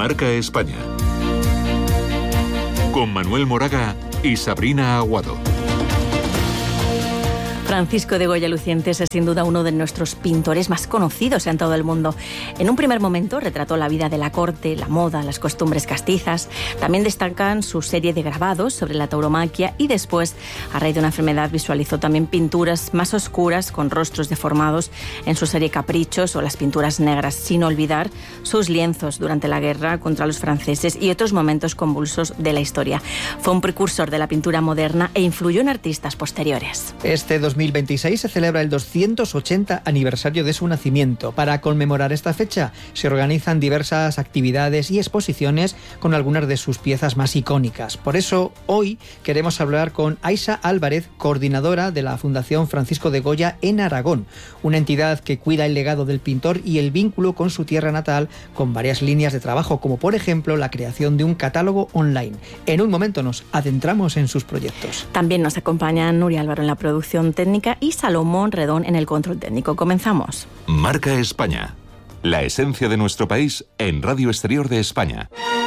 Marca España. Con Manuel Moraga y Sabrina Aguado. Francisco de Goya Lucientes es sin duda uno de nuestros pintores más conocidos en todo el mundo. En un primer momento retrató la vida de la corte, la moda, las costumbres castizas. También destacan su serie de grabados sobre la tauromaquia y después, a raíz de una enfermedad, visualizó también pinturas más oscuras con rostros deformados en su serie Caprichos o las pinturas negras, sin olvidar sus lienzos durante la guerra contra los franceses y otros momentos convulsos de la historia. Fue un precursor de la pintura moderna e influyó en artistas posteriores. Este 2026 se celebra el 280 aniversario de su nacimiento. Para conmemorar esta fecha se organizan diversas actividades y exposiciones con algunas de sus piezas más icónicas. Por eso hoy queremos hablar con Aisa Álvarez, coordinadora de la Fundación Francisco de Goya en Aragón, una entidad que cuida el legado del pintor y el vínculo con su tierra natal, con varias líneas de trabajo, como por ejemplo la creación de un catálogo online. En un momento nos adentramos en sus proyectos. También nos acompañan Nuria Álvaro en la producción técnica y Salomón Redón en el control técnico. Comenzamos. Marca España. La esencia de nuestro país en Radio Exterior de España.